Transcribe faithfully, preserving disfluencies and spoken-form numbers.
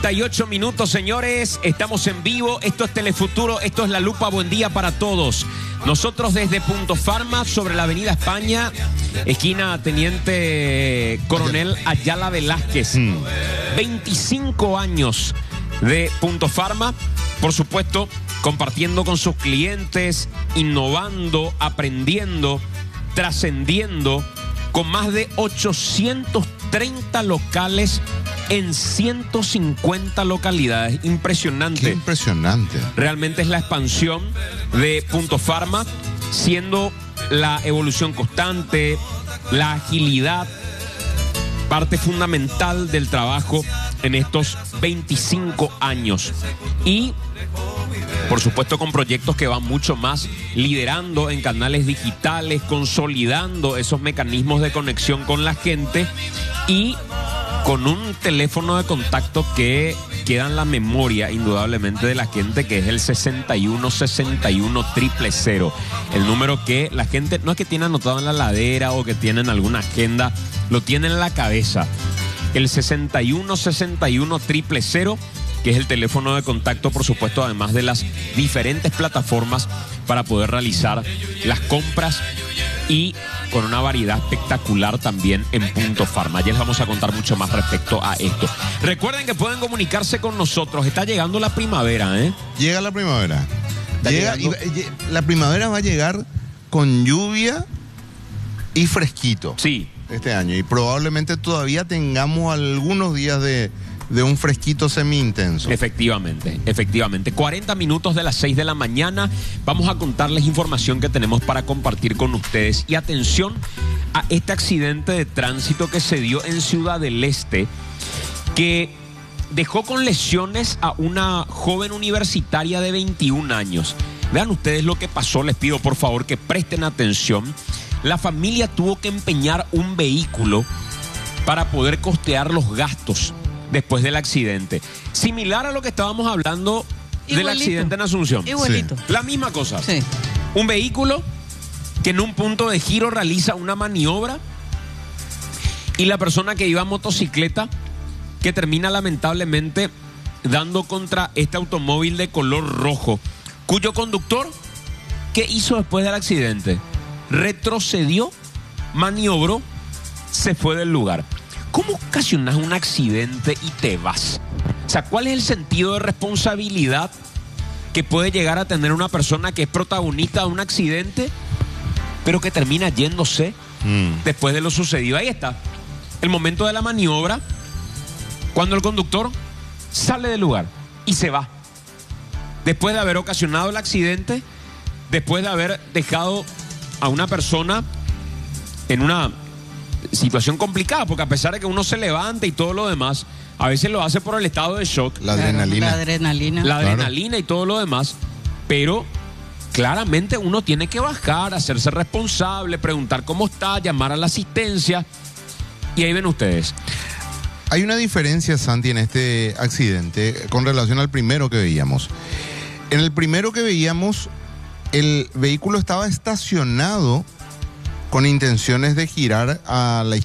treinta y ocho minutos, señores, estamos en vivo, esto es Telefuturo, esto es La Lupa, buen día para todos. Nosotros desde Punto Farma, sobre la avenida España, esquina Teniente Coronel Ayala Velázquez. Mm. veinticinco años de Punto Farma, por supuesto, compartiendo con sus clientes, innovando, aprendiendo, trascendiendo, con más de ochocientos treinta locales en ciento cincuenta localidades. Impresionante. Qué impresionante. Realmente es la expansión de Punto Farma, siendo la evolución constante, la agilidad, parte fundamental del trabajo en estos veinticinco años. Y, por supuesto, con proyectos que van mucho más, liderando en canales digitales, consolidando esos mecanismos de conexión con la gente y con un teléfono de contacto que queda en la memoria indudablemente de la gente, que es el sesenta y uno sesenta y uno cero cero cero. El número que la gente no es que tiene anotado en la ladera o que tiene en alguna agenda, lo tiene en la cabeza. El sesenta y uno sesenta y uno cero cero cero, que es el teléfono de contacto, por supuesto, además de las diferentes plataformas para poder realizar las compras, y con una variedad espectacular también en Punto Farma. Ya les vamos a contar mucho más respecto a esto. Recuerden que pueden comunicarse con nosotros. Está llegando la primavera, ¿eh? Llega la primavera. Llega, y, la primavera va a llegar con lluvia y fresquito. Sí. Este año. Y probablemente todavía tengamos algunos días de... de un fresquito semi-intenso. Efectivamente, efectivamente. cuarenta minutos de las seis de la mañana. Vamos a contarles información que tenemos para compartir con ustedes. Y atención a este accidente de tránsito que se dio en Ciudad del Este, que dejó con lesiones a una joven universitaria de veintiún años. Vean ustedes lo que pasó. Les pido por favor que presten atención. La familia tuvo que empeñar un vehículo para poder costear los gastos después del accidente. Similar a lo que estábamos hablando Igualito. del accidente en Asunción. Igualito. Sí. La misma cosa. Sí. Un vehículo que en un punto de giro realiza una maniobra y la persona que iba a motocicleta, que termina lamentablemente dando contra este automóvil de color rojo, cuyo conductor, ¿qué hizo después del accidente? Retrocedió, maniobró, se fue del lugar. ¿Cómo ocasionas un accidente y te vas? O sea, ¿cuál es el sentido de responsabilidad que puede llegar a tener una persona que es protagonista de un accidente, pero que termina yéndose mm. después de lo sucedido? Ahí está, el momento de la maniobra, cuando el conductor sale del lugar y se va. Después de haber ocasionado el accidente, después de haber dejado a una persona en una situación complicada, porque a pesar de que uno se levanta y todo lo demás, a veces lo hace por el estado de shock. La adrenalina. La adrenalina. La adrenalina claro. Y todo lo demás. Pero claramente uno tiene que bajar, hacerse responsable, preguntar cómo está, llamar a la asistencia. Y ahí ven ustedes. Hay una diferencia, Santi, en este accidente con relación al primero que veíamos. En el primero que veíamos, el vehículo estaba estacionado con intenciones de girar a la izquierda.